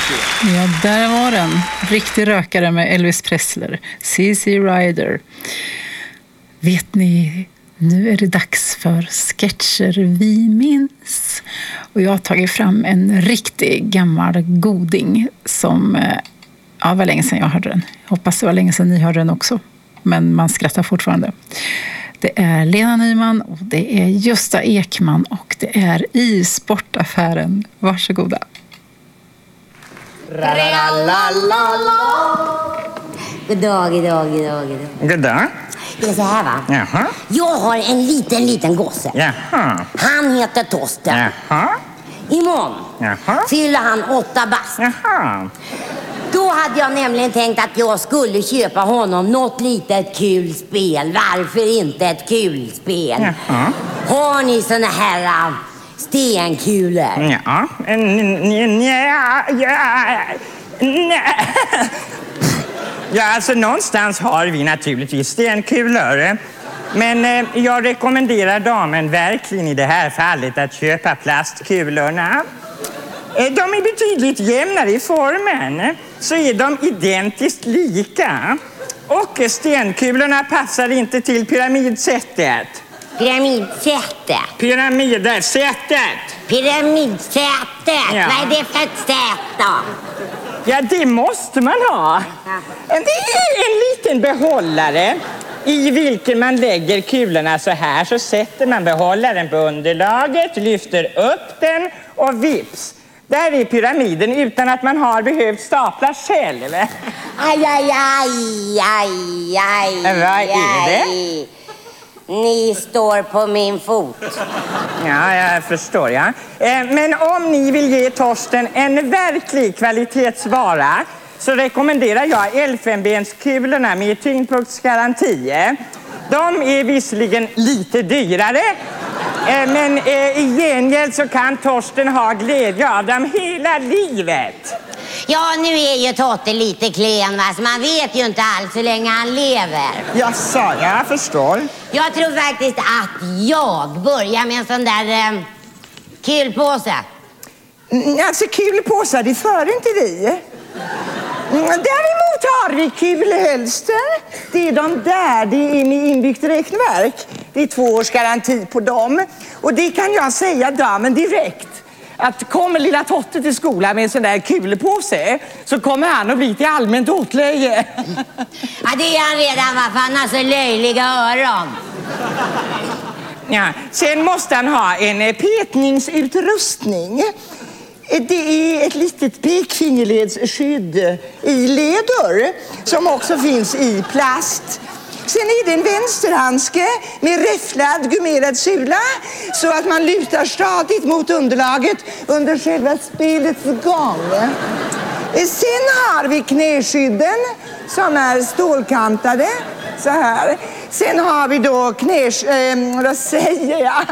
Ja, där var den. Riktig rökare med Elvis Presley. CC Rider. Vet ni, nu är det dags för sketcher vi minns. Och jag har tagit fram en riktig gammal goding som var länge sedan jag hörde den. Hoppas det var länge sedan ni hörde den också. Men man skrattar fortfarande. Det är Lena Nyman och det är Gösta Ekman och det är i sportaffären. Varsågoda. God dag. God dag. Det är så här, va? Jaha. Jag har en liten gosse. Jaha. Han heter Torsten. Jaha. Imorgon fyller han 8 bast. Jaha. Då hade jag nämligen tänkt att jag skulle köpa honom något litet kul spel. Varför inte ett kul spel? Jaha. Har ni såna här stenkulor? Ja. Ja, alltså någonstans har vi naturligtvis stenkulor. Men jag rekommenderar damen verkligen i det här fallet att köpa plastkulorna. De är betydligt jämnare i formen, så är de identiskt lika. Och stenkulorna passar inte till pyramidsättet. Pyramidsättet? Pyramidsättet! Ja. Vad är det för ett sätt då? Ja, det måste man ha. Det är en liten behållare i vilken man lägger kulorna så här. Så sätter man behållaren på underlaget, lyfter upp den och vips. Där är pyramiden utan att man har behövt stapla själv. Aj. Vad är det? Ni står på min fot. Ja, jag förstår, ja. Men om ni vill ge Torsten en verklig kvalitetsvara så rekommenderar jag elfenbenskulorna med tyngdpunktsgaranti. De är visserligen lite dyrare, men i gengäld så kan Torsten ha glädje av dem hela livet. Ja, nu är ju Totte lite klen, va? Så man vet ju inte alls hur länge han lever. Jaså, jag förstår. Jag tror faktiskt att jag börjar med en sån där kulpåse. Alltså kulpåsar, det för inte vi. Däremot har vi kulhölster. Det är de där, det är med inbyggt räkneverk. Det är 2 års garanti på dem. Och det kan jag säga damen direkt. Att kommer lilla Totte till skolan med en sån där kulpåse så kommer han att bli till allmänt åtlöje. Ja, det är han redan, va? För han har så löjliga öron. Ja, sen måste han ha en petningsutrustning. Det är ett litet pekfingerledsskydd i leder som också finns i plast. Sen är det en vänsterhandske med räfflad gummerad sula så att man lutar stadigt mot underlaget under själva spelets gång. Sen har vi knäskydden som är stålkantade så här. Sen har vi då vad säger jag?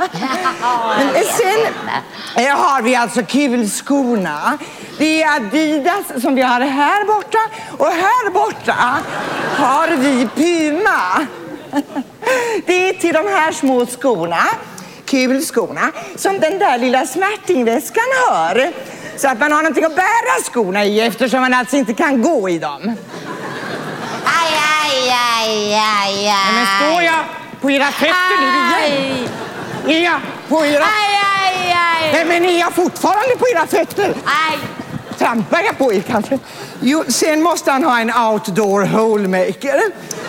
Sen har vi alltså kulskorna. Det är Adidas som vi har här borta. Och här borta har vi Puma. Det är till de här små skorna, kulskorna, som den där lilla smärtingväskan hör. Så att man har någonting att bära skorna i eftersom man alltså inte kan gå i dem. Aj. Men står jag på era fötter nu igen? Är jag på era... Aj. Nej, men är jag fortfarande på era fötter? Aj. Trampar jag på er kanske? Jo, sen måste han ha en outdoor holemaker.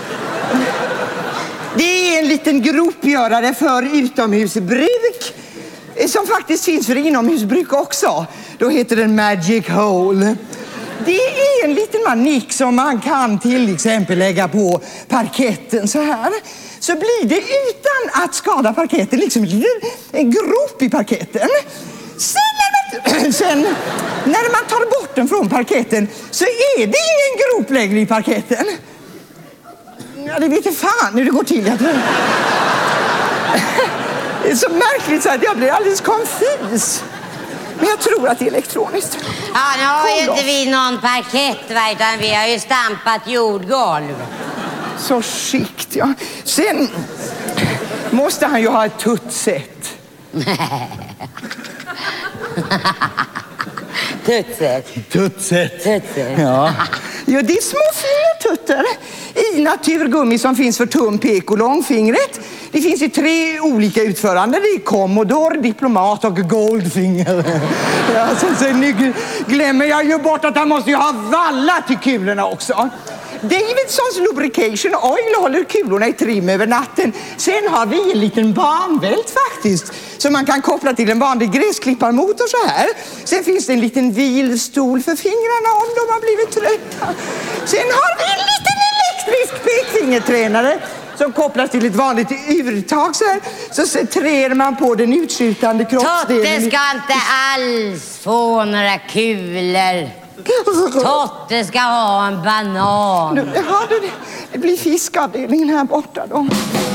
Det är en liten gropgörare för utomhusbruk som faktiskt finns för inomhusbruk också. Då heter den Magic Hole. Det är en liten manik som man kan till exempel lägga på parketten så här. Så blir det utan att skada parketten liksom en grop i parketten. Sen när man tar bort den från parketten så är det ingen grop längre i parketten. Ja, det vet jag fan hur det går till. Det är så märkligt så att jag blir alldeles konfys. Men jag tror att det är elektroniskt. Ja, nu har ju inte vi någon parkett, va, utan vi har ju stampat jordgolv. Så skikt, ja. Sen måste han ju ha ett tuttsätt. Tutset. Ja. Jo, det är små fingertutter i naturgummi som finns för tum, pek och långfingret. Det finns ju 3 olika utföranden. Det är Commodore, Diplomat och Goldfinger. Ja, nu glömmer jag ju bort att han måste ju ha valla till kulorna också. Davidsons Lubrication Oil håller kulorna i trim över natten. Sen har vi en liten banvält faktiskt, som man kan koppla till en vanlig gräsklipparmotor så här. Sen finns det en liten vilstol för fingrarna om de har blivit trötta. Sen har vi en liten elektrisk pekfingertränare som kopplas till ett vanligt urtag så här. Så trär man på den utskjutande kroppsdelen. Totte ska inte alls få några kulor. Totte ska ha en banan. Det blir fiskavdelningen här borta då.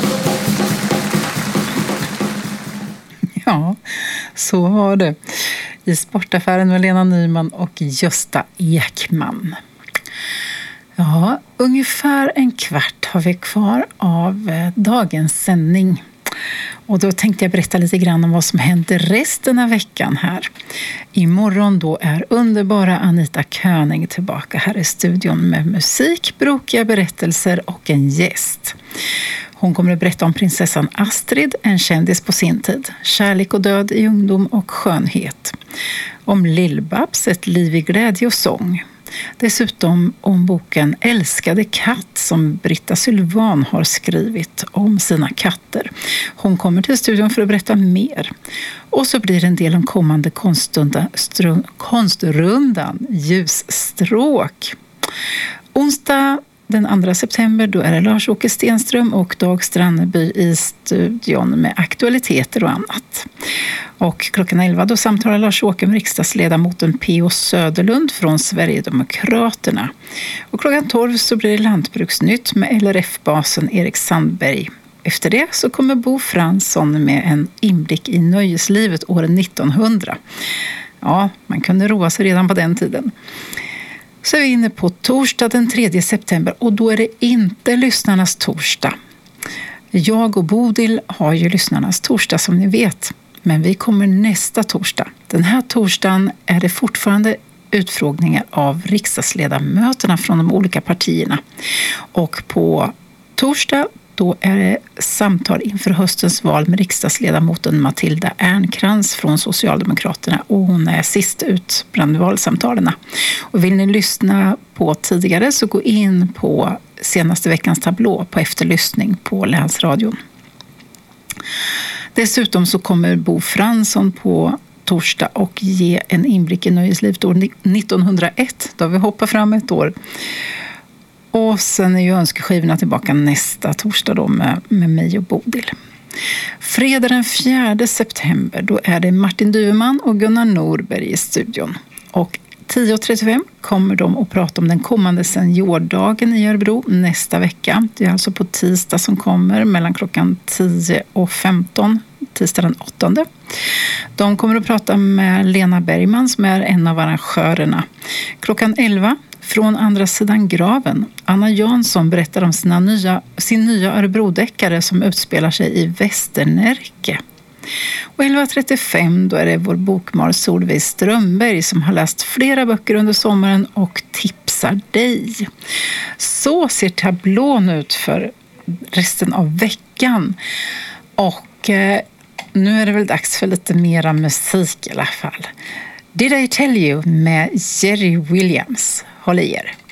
Ja, så var det. I sportaffären med Lena Nyman och Gösta Ekman. Ja, ungefär en kvart har vi kvar av dagens sändning. Och då tänkte jag berätta lite grann om vad som händer resten av veckan här. Imorgon då är underbara Anita König tillbaka här i studion med musik, brokiga berättelser och en gäst. Hon kommer att berätta om prinsessan Astrid, en kändis på sin tid. Kärlek och död i ungdom och skönhet. Om Lill-Babs, ett liv i glädje och sång. Dessutom om boken Älskade katt som Britta Sylvan har skrivit om sina katter. Hon kommer till studion för att berätta mer. Och så blir det en del om kommande konstrundan Ljusstråk. Onsdag den 2 september då är det Lars-Åke Stenström och Dag Stranneby i studion med aktualiteter och annat. Och klockan 11 då samtalar Lars-Åke med riksdagsledamoten P.O. Söderlund från Sverigedemokraterna. Och klockan 12 så blir det Lantbruksnytt med LRF-basen Erik Sandberg. Efter det så kommer Bo Fransson med en inblick i nöjeslivet år 1900. Ja, man kunde roa sig redan på den tiden. Så är vi inne på torsdag den 3 september och då är det inte lyssnarnas torsdag. Jag och Bodil har ju lyssnarnas torsdag som ni vet, men vi kommer nästa torsdag. Den här torsdagen är det fortfarande utfrågningar av riksdagsledamöterna från de olika partierna. Och på torsdag då är det samtal inför höstens val med riksdagsledamoten Matilda Ernkrans från Socialdemokraterna och hon är sist ut bland valsamtalen. Och vill ni lyssna på tidigare så gå in på senaste veckans tablå på efterlyssning på Länsradion. Dessutom så kommer Bo Fransson på torsdag och ge en inblick i nöjeslivet år 1901 då vi hoppar fram ett år. Och sen är ju önskeskivorna tillbaka nästa torsdag då med mig och Bodil. Fredag den 4 september då är det Martin Duveman och Gunnar Norberg i studion. Och 10.35 kommer de att prata om den kommande seniordagen i Örebro nästa vecka. Det är alltså på tisdag som kommer mellan klockan 10 och 15, tisdag den 8. De kommer att prata med Lena Bergman som är en av arrangörerna. Klockan 11 från andra sidan graven. Anna Jansson berättar om sin nya Örebrodeckare som utspelar sig i Västernärke. Och 11.35 då är det vår bokmar Solveig Strömberg som har läst flera böcker under sommaren och tipsar dig. Så ser tablån ut för resten av veckan. Och nu är det väl dags för lite mera musik i alla fall. Did I Tell You med Jerry Williams. Håll i er.